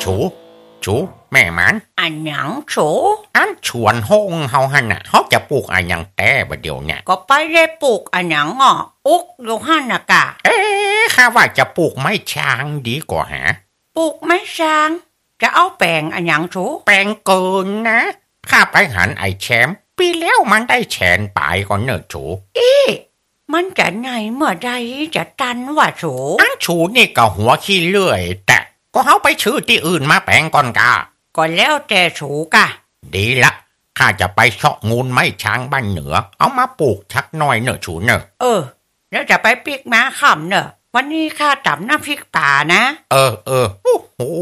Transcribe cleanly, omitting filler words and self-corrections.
ชูแม่มันอันหยังสูอันชวนห้องเฮาหั่นน่ะเฮาจะปลูกอันหยังแต่บัดเดี๋ยวเนี่ยก็ไปได้ปลูกอันหยังอ่ะอุกอยู่หั่นน่ะกะข้าว่าจะปลูกไม้ช้างดีกว่าหาปลูกไม้ช้างจะเอาแปลงอันหยังสูแปลงเกินนะข้าไปหันไอ้แชมป์ปีแล้วมันได้แฉนปลายก่อนเนอะชูมันจะไงเมื่อใดจะตันว่าสูอันชูนี่ก็หัวขี้เลื่อยแต่ก็เฮาไปชื่อที่อื่นมาแปลงก่อนกะก็แล้วแต่สูกะดีละข้าจะไปเชาะงูลไม้ช้างบ้านเหนือเอามาปลูกชักน้อยเนอะชูเนอะแล้วจะไปปิกม้าค่ำเนอะวันนี้ข้าตำน้ำพริกป่านะโอ้โห